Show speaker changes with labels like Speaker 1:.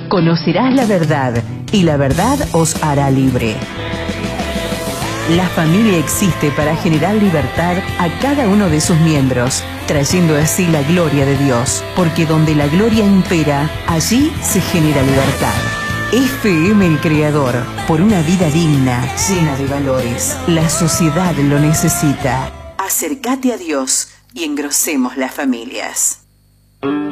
Speaker 1: Conocerás la verdad, y la verdad os hará libre. La familia existe para generar libertad a cada uno de sus miembros, trayendo así la gloria de Dios, porque donde la gloria impera, allí se genera libertad. FM El Creador, por una vida digna, llena de valores. La sociedad lo necesita. Acércate a Dios y engrosemos las familias.